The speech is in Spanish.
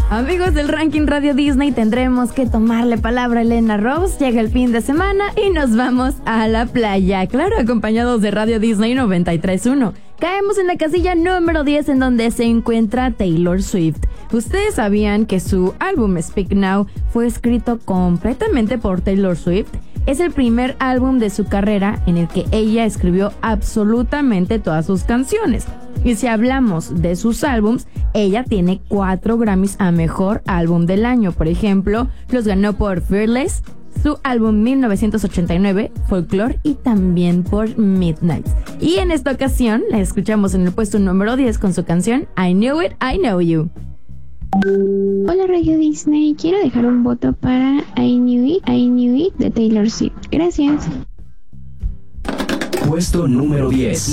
Amigos del ranking Radio Disney, tendremos que tomarle palabra a Elena Rose. Llega el fin de semana y nos vamos a la playa. Claro, acompañados de Radio Disney 93.1. Caemos en la casilla número 10, en donde se encuentra Taylor Swift. ¿Ustedes sabían que su álbum Speak Now fue escrito completamente por Taylor Swift? Es el primer álbum de su carrera en el que ella escribió absolutamente todas sus canciones. Y si hablamos de sus álbums, ella tiene 4 Grammys a Mejor Álbum del Año. Por ejemplo, los ganó por Fearless, su álbum 1989, Folklore y también por Midnight. Y en esta ocasión la escuchamos en el puesto número 10 con su canción I Knew It, I Know You. Hola Radio Disney, quiero dejar un voto para I Knew It de Taylor Swift. Gracias. Puesto número 10.